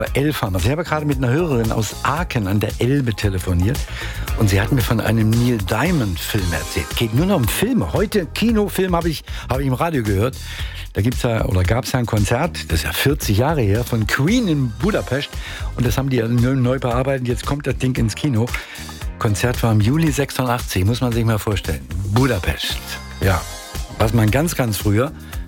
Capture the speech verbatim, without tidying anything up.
elf haben wir. Ich habe gerade mit einer Hörerin aus Aachen an der Elbe telefoniert und sie hat mir von einem Neil Diamond-Film erzählt. Geht nur noch um Filme. Heute Kinofilm habe ich, habe ich im Radio gehört. Da gibt's ja, oder gab es ja ein Konzert, das ist ja vierzig Jahre her, von Queen in Budapest. Und das haben die ja neu bearbeitet. Jetzt kommt das Ding ins Kino. Konzert war im Juli sechsundachtzig, muss man sich mal vorstellen. Budapest. Ja, was man ganz, ganz früher